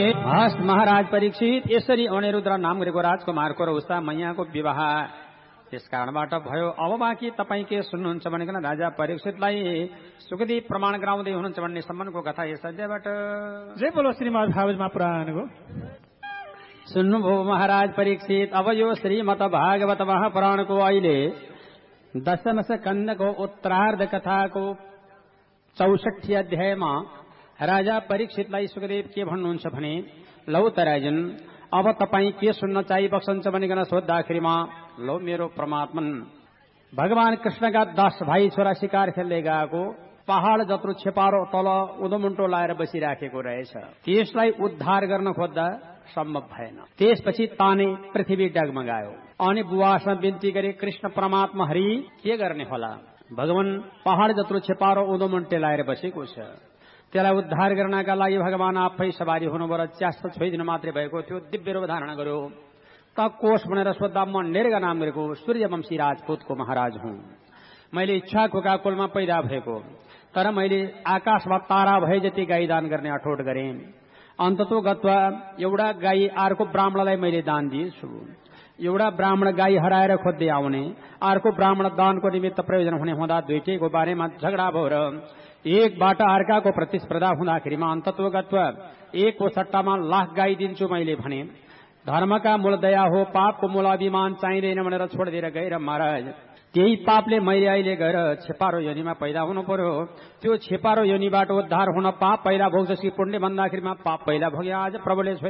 हस्त महाराज परीक्षित यसरी अनिरुद्ध नाम गरेको राजकुमारको र उस्ता मैयाको विवाह त्यस कारणबाट भयो। अब बाँकी तपाईँ के सुन्नुहुन्छ भनेकन राजा परीक्षितलाई सुखदेव प्रमाण गराउँदै हुनुहुन्छ भन्ने सम्बन्धको कथा यस अध्यायबाट। जय बोलो श्रीमद् भागवत महापुराणको। सुन्नुभयो महाराज परीक्षित, अब यो श्रीमद् भागवत महापुराणको अहिले दशम स्कन्धको उत्तरार्ध कथाको 64 अध्यायमा राजा परीक्षितलाई सुखदेव के भन्नुहुन्छ भने, लौ त राजन, अब तपाईँ के सुन्न चाहिबक्सन्छ भनिकन सोद्धाखेरिमा, लौ मेरो परमात्मन भगवान कृष्णका 10 भाइ छोरा शिकार खेल्दै गएको पहाड़ जत्रो छेपारो तल उदोमुन्टो लाएर बसिराखेको रहेछ। त्यसलाई उद्धार गर्न खोज्दा सम्भव भएन। त्यसपछि ताने पृथ्वी डगमगायो अनि बुवासँग बिन्ती गरे, कृष्ण परमात्मा हरि के गर्ने होला, भगवान पहाड़ जत्रो छेपारो उदोमुन्टे लाएर बसेको छ, त्यसलाई उद्धार गर्नका लागि भगवान आफै सवारी हुनुभयो। च्यास्त छोइदिनु मात्रै भएको थियो, दिव्य रूप धारण गर्यो। त कोष भनेर सोद्धा म नेर्गा नाम गरेको सूर्यवंशी राजपूतको महाराज हुँ। मैले इच्छाकुका कुलमा पैदा भएको, तर मैले आकाशमा तारा भए जति गाई दान गर्ने अठोट गरेँ। अन्ततोगत्वा एउटा गाई अर्को ब्राह्मणलाई मैले दान दिएछु। एउटा ब्राह्मण गाई हराएर खोज्दै आउने, अर्को ब्राह्मण दानको निमित्त प्रयोजन हुने हुँदा दुईटैको बारेमा झगडा भयो र एकबाट अर्काको प्रतिस्पर्धा हुँदाखेरिमा अन्ततोगत्वा एकको सट्टामा लाख गाई दिन्छु मैले भने। धर्मका मूल दया हो, पापको मूल अभिमान चाहिँदैन भनेर छोडिदिएर गएर महाराज त्यही पापले मैले अहिले गएर छेपारो योनिमा पैदा हुनु पर्यो। त्यो छेपारो योनिबाट उद्धार हुन पाप पहिला भोग्छ कि पुण्य भन्दाखेरिमा पाप पहिला भोगे। आज प्रभुले